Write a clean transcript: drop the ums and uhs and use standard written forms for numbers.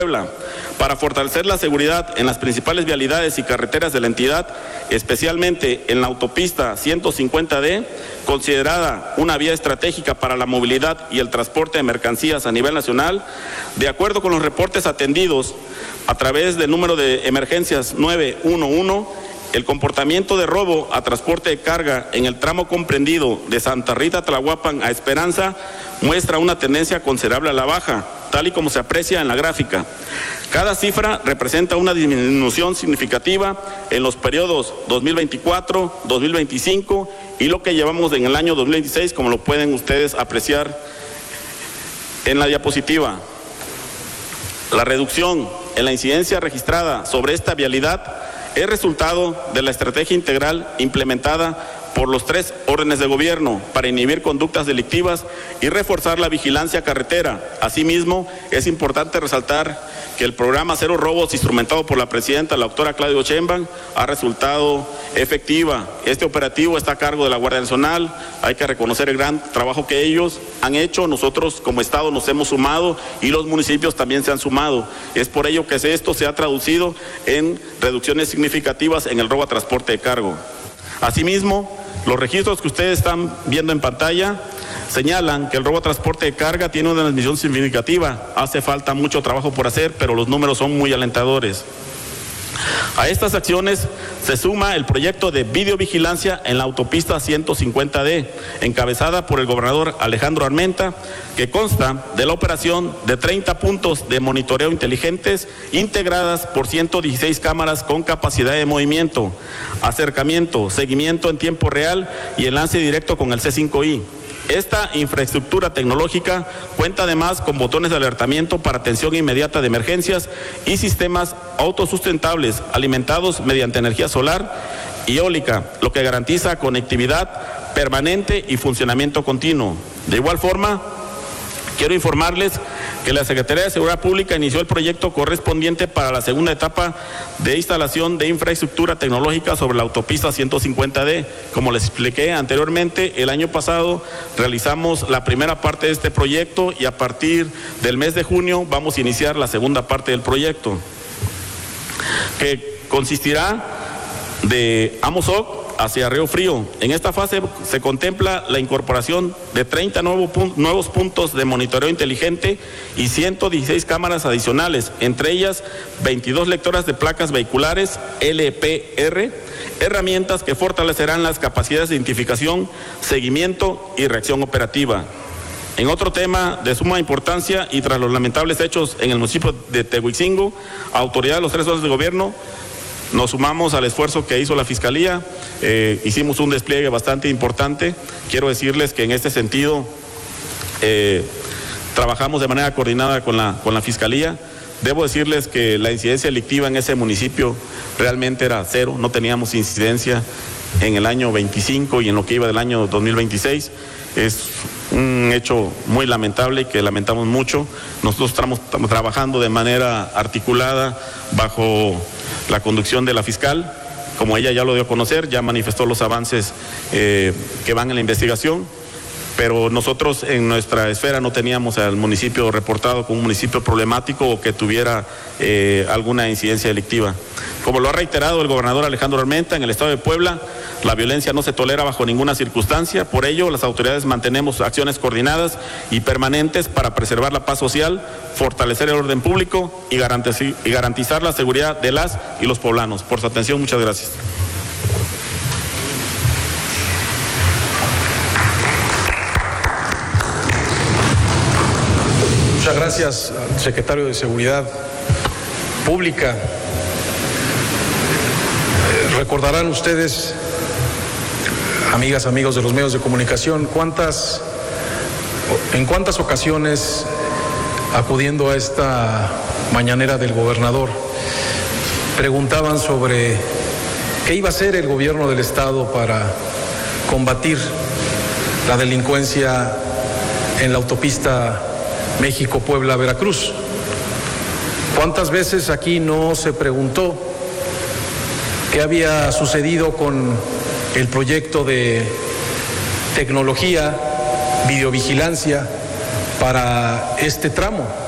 Puebla, para fortalecer la seguridad en las principales vialidades y carreteras de la entidad, especialmente en la autopista 150D, considerada una vía estratégica para la movilidad y el transporte de mercancías a nivel nacional, de acuerdo con los reportes atendidos a través del número de emergencias 911, el comportamiento de robo a transporte de carga en el tramo comprendido de Santa Rita Tlahuapan a Esperanza muestra una tendencia considerable a la baja, tal y como se aprecia en la gráfica. Cada cifra representa una disminución significativa en los periodos 2024, 2025 y lo que llevamos en el año 2026, como lo pueden ustedes apreciar en la diapositiva. La reducción en la incidencia registrada sobre esta vialidad es resultado de la estrategia integral implementada por los 3 órdenes de gobierno para inhibir conductas delictivas y reforzar la vigilancia carretera. Asimismo, es importante resaltar que el programa Cero Robos, instrumentado por la presidenta, la doctora Claudia Sheinbaum, ha resultado efectiva. Este operativo está a cargo de la Guardia Nacional. Hay que reconocer el gran trabajo que ellos han hecho. Nosotros como Estado nos hemos sumado y los municipios también se han sumado. Es por ello que esto se ha traducido en reducciones significativas en el robo a transporte de cargo. Asimismo, los registros que ustedes están viendo en pantalla señalan que el robo a transporte de carga tiene una disminución significativa. Hace falta mucho trabajo por hacer, pero los números son muy alentadores. A estas acciones se suma el proyecto de videovigilancia en la autopista 150D, encabezada por el gobernador Alejandro Armenta, que consta de la operación de 30 puntos de monitoreo inteligentes integradas por 116 cámaras con capacidad de movimiento, acercamiento, seguimiento en tiempo real y enlace directo con el C5I. Esta infraestructura tecnológica cuenta además con botones de alertamiento para atención inmediata de emergencias y sistemas autosustentables alimentados mediante energía solar y eólica, lo que garantiza conectividad permanente y funcionamiento continuo. De igual forma, quiero informarles que la Secretaría de Seguridad Pública inició el proyecto correspondiente para la segunda etapa de instalación de infraestructura tecnológica sobre la autopista 150D. Como les expliqué anteriormente, el año pasado realizamos la primera parte de este proyecto y a partir del mes de junio vamos a iniciar la segunda parte del proyecto, que consistirá de Amozoc hacia Río Frío. En esta fase se contempla la incorporación de 30 nuevos puntos de monitoreo inteligente y 116 cámaras adicionales, entre ellas 22 lectoras de placas vehiculares LPR, herramientas que fortalecerán las capacidades de identificación, seguimiento y reacción operativa. En otro tema de suma importancia y tras los lamentables hechos en el municipio de Tehuicingo, autoridades de los 3 órdenes de gobierno nos sumamos al esfuerzo que hizo la Fiscalía, hicimos un despliegue bastante importante. Quiero decirles que en este sentido trabajamos de manera coordinada con la Fiscalía. Debo decirles que la incidencia delictiva en ese municipio realmente era 0, no teníamos incidencia en el año 25 y en lo que iba del año 2026. Es un hecho muy lamentable y que lamentamos mucho. Nosotros estamos trabajando de manera articulada bajo la conducción de la fiscal, como ella ya lo dio a conocer, ya manifestó los avances que van en la investigación, pero nosotros en nuestra esfera no teníamos al municipio reportado como un municipio problemático o que tuviera alguna incidencia delictiva. Como lo ha reiterado el gobernador Alejandro Armenta, en el estado de Puebla, la violencia no se tolera bajo ninguna circunstancia. Por ello, las autoridades mantenemos acciones coordinadas y permanentes para preservar la paz social, fortalecer el orden público y garantizar la seguridad de las y los poblanos. Por su atención, muchas gracias. Muchas gracias al secretario de Seguridad Pública. Recordarán ustedes, amigas, amigos de los medios de comunicación, en cuántas ocasiones, acudiendo a esta mañanera del gobernador, preguntaban sobre qué iba a hacer el gobierno del estado para combatir la delincuencia en la autopista México-Puebla-Veracruz. ¿Cuántas veces aquí no se preguntó qué había sucedido con el proyecto de tecnología, videovigilancia para este tramo?